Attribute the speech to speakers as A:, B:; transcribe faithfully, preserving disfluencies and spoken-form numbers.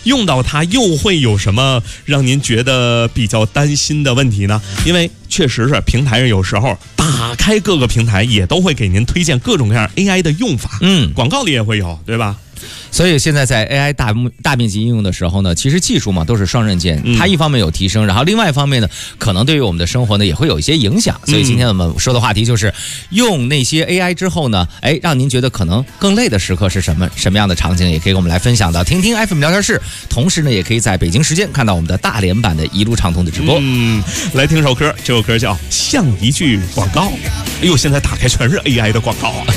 A: 用到它又会有什么让您觉得比较担心的问题呢？因为确实是平台上有时候打开各个平台也都会给您推荐各种各样 A I 的用法，
B: 嗯，
A: 广告里也会有，对吧？
B: 所以现在在 A I 大大面积应用的时候呢，其实技术嘛都是双刃剑，
A: 嗯、
B: 它一方面有提升，然后另外一方面呢，可能对于我们的生活呢也会有一些影响。所以今天我们说的话题就是，用那些 A I 之后呢，哎，让您觉得可能更累的时刻是什么？什么样的场景也可以跟我们来分享到听听 F M 聊天室。同时呢，也可以在北京时间看到我们的大连版的一路畅通的直播。
A: 嗯，来听首歌，这首歌叫《像一句广告》。哎呦，现在打开全是 A I 的广告啊！